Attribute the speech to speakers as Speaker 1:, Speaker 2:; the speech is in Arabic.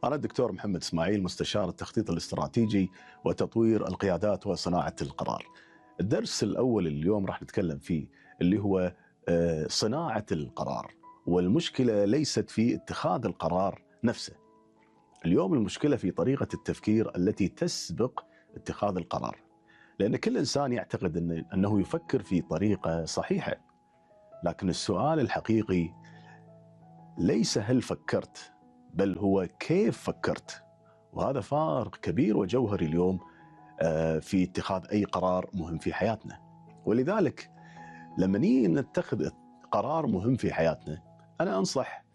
Speaker 1: أنا الدكتور محمد إسماعيل، مستشار التخطيط الاستراتيجي وتطوير القيادات وصناعة القرار. الدرس الأول اليوم راح نتكلم فيه اللي هو صناعة القرار، والمشكلة ليست في اتخاذ القرار نفسه. اليوم المشكلة في طريقة التفكير التي تسبق اتخاذ القرار، لأن كل إنسان يعتقد أنه يفكر في طريقة صحيحة، لكن السؤال الحقيقي ليس هل فكرت، بل هو كيف فكرت. وهذا فارق كبير وجوهري اليوم في اتخاذ أي قرار مهم في حياتنا. ولذلك لما نتخذ قرار مهم في حياتنا، أنا أنصح